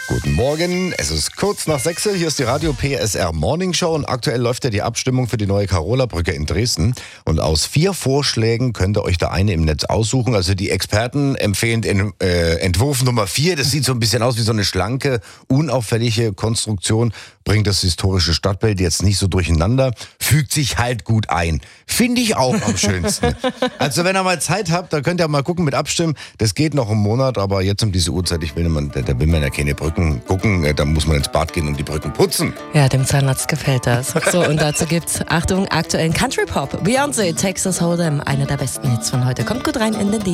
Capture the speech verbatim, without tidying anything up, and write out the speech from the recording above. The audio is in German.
Guten Morgen, es ist kurz nach sechs. Hier ist die Radio P S R Morning Show und aktuell läuft ja die Abstimmung für die neue Carola-Brücke in Dresden. Und aus vier Vorschlägen könnt ihr euch da eine im Netz aussuchen. Also die Experten empfehlen den äh, Entwurf Nummer vier. Das sieht so ein bisschen aus wie so eine schlanke, unauffällige Konstruktion. Bringt das historische Stadtbild jetzt nicht so durcheinander. Fügt sich halt gut ein. Finde ich auch am schönsten. Also wenn ihr mal Zeit habt, da könnt ihr mal gucken mit abstimmen. Das geht noch einen Monat, aber jetzt um diese Uhrzeit, ich will man, da will man ja keine Brücke gucken, da muss man ins Bad gehen und die Brücken putzen. Ja, dem Zahnarzt gefällt das. So, und dazu gibt's, Achtung, aktuellen Country Pop. Beyoncé, Texas Hold'em, einer der besten Hits von heute. Kommt gut rein in den Dienst.